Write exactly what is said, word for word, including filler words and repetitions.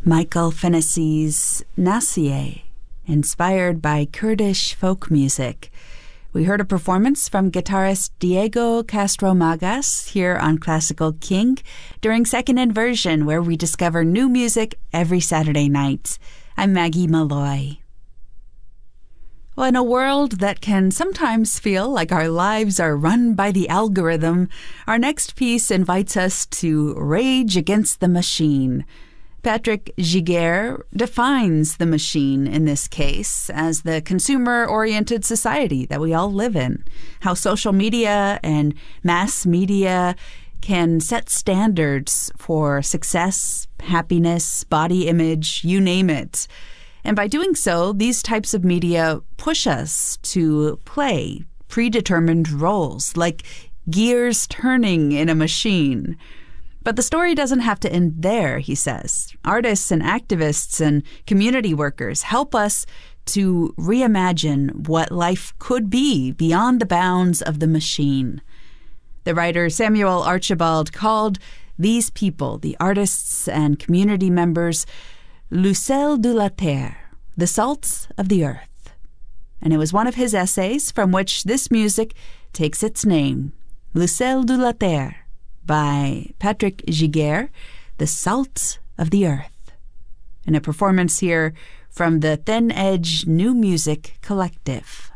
Michael Fennessy's Nasie, inspired by Kurdish folk music. We heard a performance from guitarist Diego Castro Magas here on Classical King during Second Inversion, where we discover new music every Saturday night. I'm Maggie Malloy. Well, in a world that can sometimes feel like our lives are run by the algorithm, our next piece invites us to rage against the machine. Patrick Giguère defines the machine in this case as the consumer-oriented society that we all live in, how social media and mass media can set standards for success, happiness, body image, you name it. And by doing so, these types of media push us to play predetermined roles, like gears turning in a machine. But the story doesn't have to end there, he says. Artists and activists and community workers help us to reimagine what life could be beyond the bounds of the machine. The writer Samuel Archibald called these people, the artists and community members, le sel de la terre, the salts of the earth. And it was one of his essays from which this music takes its name, Le sel de la terre, by Patrick Giguère, The Salts of the Earth, in a performance here from the Thin Edge New Music Collective.